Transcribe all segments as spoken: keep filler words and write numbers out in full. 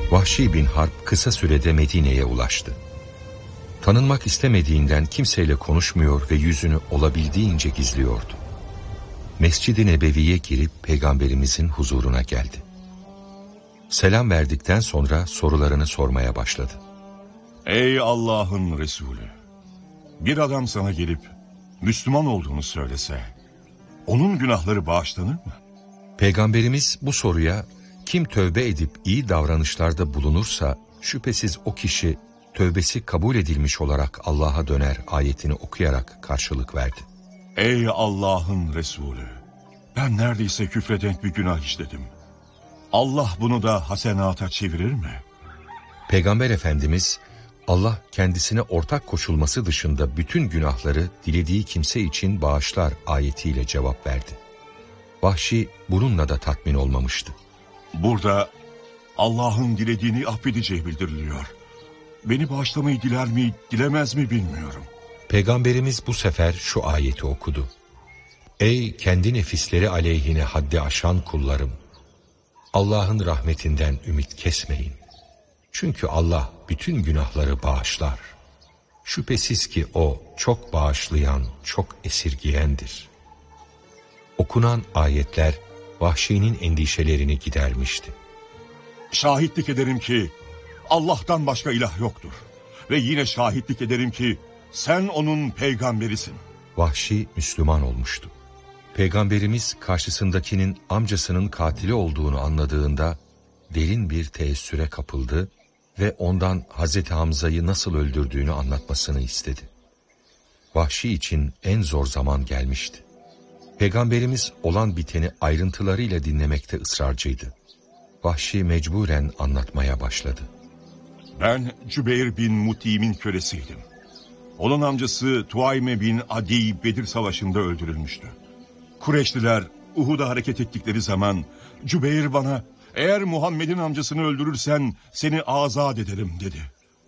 Vahşi bin Harp kısa sürede Medine'ye ulaştı. Tanınmak istemediğinden kimseyle konuşmuyor ve yüzünü olabildiğince gizliyordu. Mescid-i Nebevi'ye girip Peygamberimizin huzuruna geldi. Selam verdikten sonra sorularını sormaya başladı. Ey Allah'ın Resulü! Bir adam sana gelip Müslüman olduğunu söylese, onun günahları bağışlanır mı? Peygamberimiz bu soruya kim tövbe edip iyi davranışlarda bulunursa şüphesiz o kişi tövbesi kabul edilmiş olarak Allah'a döner ayetini okuyarak karşılık verdi. Ey Allah'ın Resulü! Ben neredeyse küfredenk bir günah işledim. Allah bunu da hasenata çevirir mi? Peygamber Efendimiz Allah kendisine ortak koşulması dışında bütün günahları dilediği kimse için bağışlar ayetiyle cevap verdi. Vahşi bununla da tatmin olmamıştı. Burada Allah'ın dilediğini affedeceği bildiriliyor. Beni bağışlamayı diler mi, dilemez mi bilmiyorum. Peygamberimiz bu sefer şu ayeti okudu. Ey kendi nefisleri aleyhine haddi aşan kullarım! Allah'ın rahmetinden ümit kesmeyin. Çünkü Allah bütün günahları bağışlar. Şüphesiz ki O çok bağışlayan, çok esirgiyendir. Okunan ayetler Vahşi'nin endişelerini gidermişti. Şahitlik ederim ki Allah'tan başka ilah yoktur. Ve yine şahitlik ederim ki sen onun peygamberisin. Vahşi Müslüman olmuştu. Peygamberimiz karşısındakinin amcasının katili olduğunu anladığında derin bir teessüre kapıldı ve ondan Hazreti Hamza'yı nasıl öldürdüğünü anlatmasını istedi. Vahşi için en zor zaman gelmişti. Peygamberimiz olan biteni ayrıntılarıyla dinlemekte ısrarcıydı. Vahşi mecburen anlatmaya başladı. Ben Cübeyr bin Mut'im'in kölesiydim. Onun amcası Tuayme bin Adi Bedir Savaşı'nda öldürülmüştü. Kureyşliler Uhud'a hareket ettikleri zaman Cübeyr bana eğer Muhammed'in amcasını öldürürsen seni azat ederim dedi.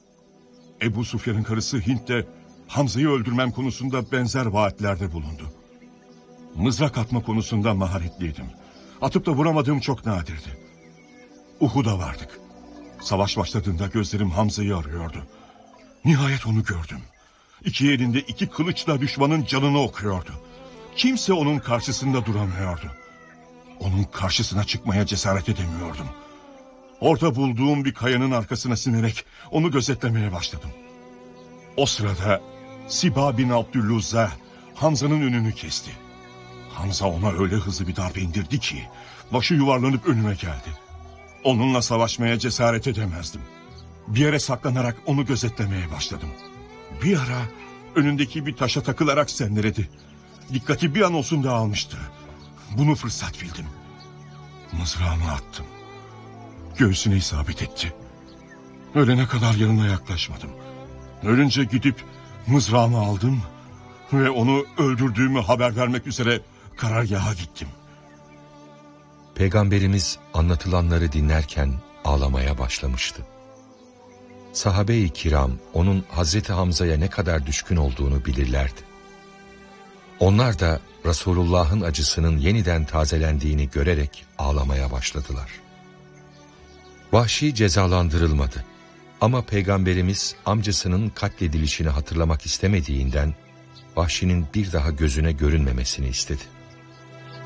Ebu Sufyan'ın karısı Hint de Hamza'yı öldürmem konusunda benzer vaatlerde bulundu. Mızrak atma konusunda maharetliydim. Atıp da vuramadığım çok nadirdi. Uhud'a vardık. Savaş başladığında gözlerim Hamza'yı arıyordu. Nihayet onu gördüm. İki elinde iki kılıçla düşmanın canını okuyordu. Kimse onun karşısında duramıyordu. Onun karşısına çıkmaya cesaret edemiyordum. Orada bulduğum bir kayanın arkasına sinerek onu gözetlemeye başladım. O sırada Siba bin Abdülluzza Hamza'nın önünü kesti. Hamza ona öyle hızlı bir darbe indirdi ki başı yuvarlanıp önüme geldi. Onunla savaşmaya cesaret edemezdim. Bir yere saklanarak onu gözetlemeye başladım. Bir ara önündeki bir taşa takılarak sendeledi. Dikkati bir an olsun dağılmıştı. Bunu fırsat bildim. Mızrağımı attım. Göğsüne isabet etti. Ölene kadar yanına yaklaşmadım. Ölünce gidip mızrağımı aldım ve onu öldürdüğümü haber vermek üzere karargaha gittim. Peygamberimiz anlatılanları dinlerken ağlamaya başlamıştı. Sahabe-i kiram onun Hazreti Hamza'ya ne kadar düşkün olduğunu bilirlerdi. Onlar da Resulullah'ın acısının yeniden tazelendiğini görerek ağlamaya başladılar. Vahşi cezalandırılmadı ama Peygamberimiz amcasının katledilişini hatırlamak istemediğinden Vahşi'nin bir daha gözüne görünmemesini istedi.